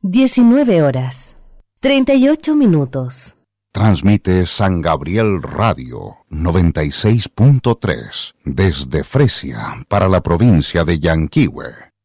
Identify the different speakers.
Speaker 1: 19 horas, 38 minutos.
Speaker 2: Transmite San Gabriel Radio 96.3 desde Fresia para la provincia de Yanquihue.